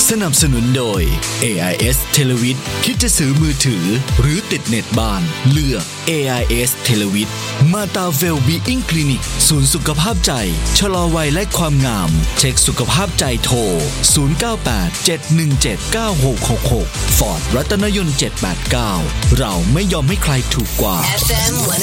สนับสนุนโดย AIS Televid คิดจะซื้อมือถือหรือติดเน็ตบ้านเลือก AIS Televid มาตาเวลบีอิงคลินิกศูนย์สุขภาพใจชะลอวัยและความงามเช็คสุขภาพใจโทร0987179666 ฟอร์ดรัตนยนต์789เราไม่ยอมให้ใครถูกกว่า FM